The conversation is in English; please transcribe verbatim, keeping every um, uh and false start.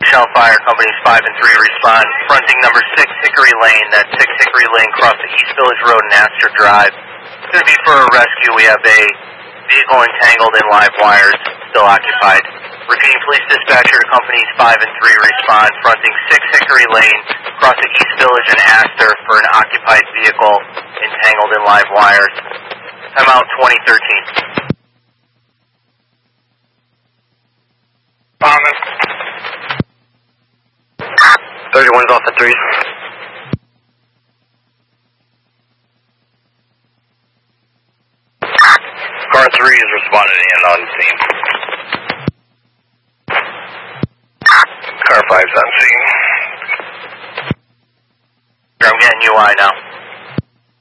shell fire, companies five and three respond. Fronting number six Hickory Lane, that's six Hickory Lane, cross the East Village Road and Astor Drive. It's going to be for a rescue. We have a vehicle entangled in live wires, still occupied. Repeating, police dispatcher to companies five and three respond. Fronting six Hickory Lane, cross the East Village and Astor for an occupied vehicle entangled in live wires. Time out twenty thirteen. Thomas. thirty-one's off the threes. Car three is responding in on scene. Car five's on scene. I'm getting U I now.